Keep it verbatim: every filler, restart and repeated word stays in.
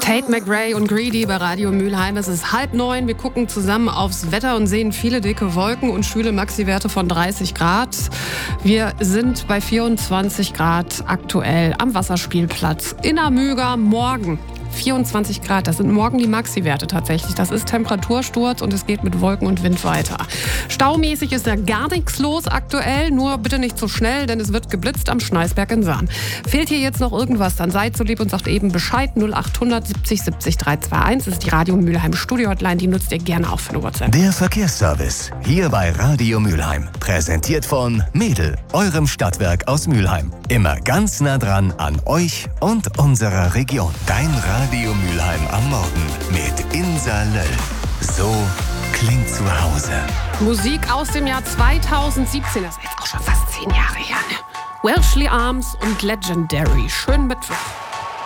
Tate McRae und Greedy bei Radio Mülheim. Es ist halb neun. Wir gucken zusammen aufs Wetter und sehen viele dicke Wolken und schwüle Maxi-Werte von dreißig Grad. Wir sind bei vierundzwanzig Grad aktuell am Wasserspielplatz in Amöga. Morgen vierundzwanzig Grad, das sind morgen die Maxi-Werte tatsächlich. Das ist Temperatursturz und es geht mit Wolken und Wind weiter. Staumäßig ist ja gar nichts los aktuell, nur bitte nicht zu schnell, denn es wird geblitzt am Schneisberg in Sahn. Fehlt hier jetzt noch irgendwas, dann seid so lieb und sagt eben Bescheid. null achthundert siebzig siebzig dreihunderteinundzwanzig, das ist die Radio Mülheim Studio-Hotline, die nutzt ihr gerne auch für eine WhatsApp. Der Verkehrsservice, hier bei Radio Mülheim. Präsentiert von Mädel, eurem Stadtwerk aus Mülheim. Immer ganz nah dran an euch und unserer Region. Dein Radio Mülheim am Morgen mit Insa Löll. So klingt zu Hause. Musik aus dem Jahr zweitausendsiebzehn, das ist jetzt auch schon fast zehn Jahre her. Ne? Welshly Arms und Legendary. Schönen Mittwoch.